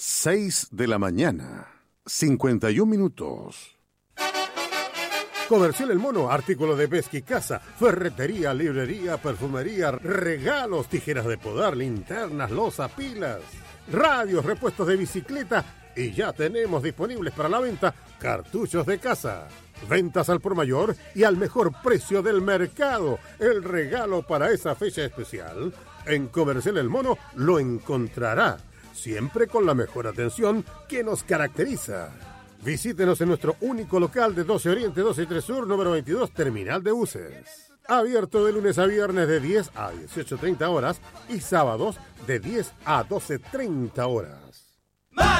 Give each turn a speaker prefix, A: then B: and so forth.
A: 6 de la mañana, 51 minutos.
B: Comercial El Mono, artículo de pesca y caza, ferretería, librería, perfumería, regalos, tijeras de podar, linternas, loza, pilas, radios, repuestos de bicicleta y ya tenemos disponibles para la venta cartuchos de caza. Ventas al por mayor y al mejor precio del mercado. El regalo para esa fecha especial. En Comercial El Mono lo encontrará, siempre con la mejor atención que nos caracteriza. Visítenos en nuestro único local de 12 Oriente, 12 3 Sur, número 22, Terminal de Buses. Abierto de lunes a viernes de 10 a 18:30 horas y sábados de 10 a 12:30 horas.